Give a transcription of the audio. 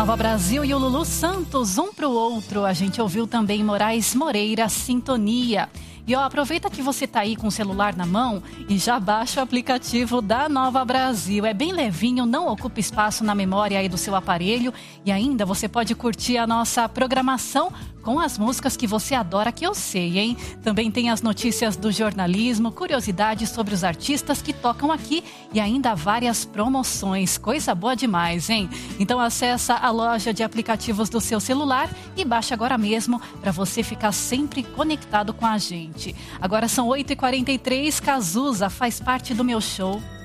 Nova Brasil e o Lulu Santos, um pro outro. A gente ouviu também Moraes Moreira, Sintonia. E aproveita que você tá aí com o celular na mão e já baixa o aplicativo da Nova Brasil. É bem levinho, não ocupa espaço na memória aí do seu aparelho. E ainda você pode curtir a nossa programação com as músicas que você adora, que eu sei, hein? Também tem as notícias do jornalismo, curiosidades sobre os artistas que tocam aqui e ainda várias promoções. Coisa boa demais, hein? Então acessa a loja de aplicativos do seu celular e baixa agora mesmo para você ficar sempre conectado com a gente. Agora são 8h43, Cazuza faz parte do meu show.